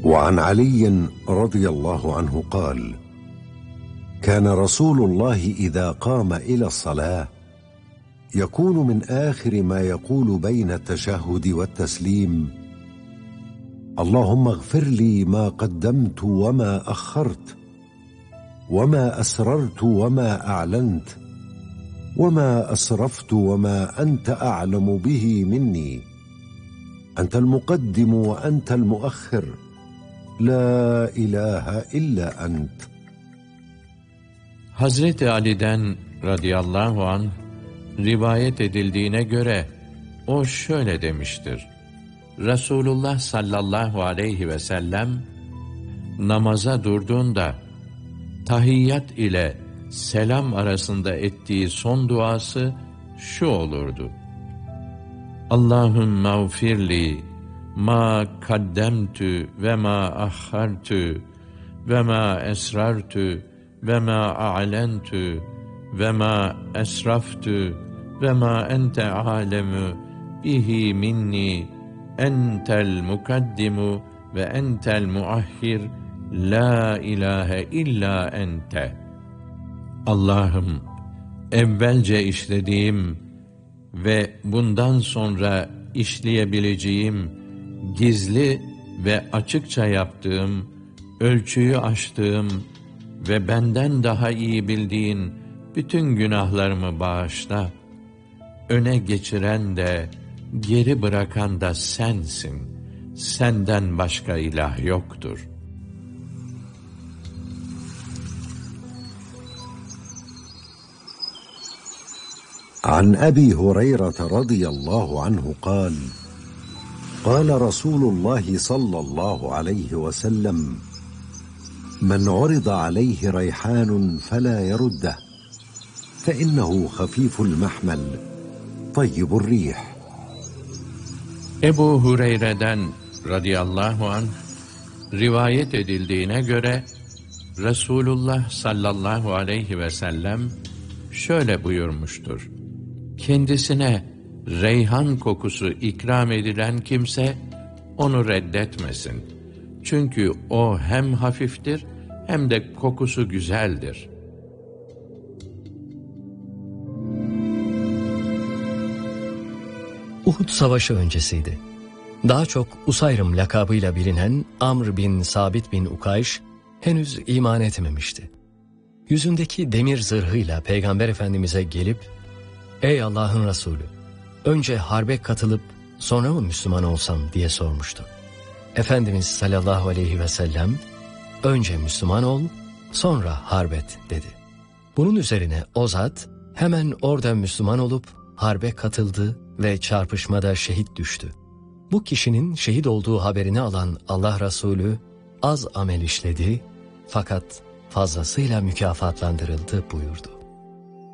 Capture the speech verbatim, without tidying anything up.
وعن علي رضي الله عنه قال: كان رسول الله إذا قام إلى الصلاة يكون من آخر ما يقول بين التشهد والتسليم: اللهم اغفر لي ما قدمت وما أخرت، وما أسررت وما أعلنت، وما أسرفت وما أنت أعلم به مني، أنت المقدم وأنت المؤخر، لا إله إلا أنت. Hazreti Ali'den radıyallahu anh rivayet edildiğine göre o şöyle demiştir: Resulullah sallallahu aleyhi ve sellem namaza durduğunda tahiyyat ile selam arasında ettiği son duası şu olurdu: Allahümme ğfirli ma kaddemtü ve ma ahhartü ve ma esrartü ve ma a'lentü ve ma esraftü ve ma ente alemu bihi minni, entel mukaddimu ve entel muahhir, la ilahe illa ente. Allah'ım, evvelce işlediğim ve bundan sonra işleyebileceğim, gizli ve açıkça yaptığım, ölçüyü aştığım ve benden daha iyi bildiğin bütün günahlarımı bağışla. Öne geçiren de, geri bırakan da sensin. Senden başka ilah yoktur. عن أبي هريرة رضي الله عنه قال: قال رسول الله صلى الله عليه وسلم: من عرض عليه ريحان فلا يرده، فإنه خفيف المحمل طيب الريح. Ebu Hureyre'den radıyallahu anh rivayet edildiğine göre Resulullah sallallahu aleyhi ve sellem şöyle buyurmuştur: kendisine reyhan kokusu ikram edilen kimse onu reddetmesin. Çünkü o hem hafiftir hem de kokusu güzeldir. Uhud Savaşı öncesiydi. Daha çok Usayrım lakabıyla bilinen Amr bin Sabit bin Ukayş henüz iman etmemişti. Yüzündeki demir zırhıyla Peygamber Efendimiz'e gelip, "Ey Allah'ın Resulü, önce harbe katılıp sonra mı Müslüman olsam?" diye sormuştu. Efendimiz sallallahu aleyhi ve sellem, "Önce Müslüman ol, sonra harbet," dedi. Bunun üzerine o zat hemen orada Müslüman olup harbe katıldı ve çarpışmada şehit düştü. Bu kişinin şehit olduğu haberini alan Allah Resulü az amel işledi fakat fazlasıyla mükafatlandırıldı buyurdu.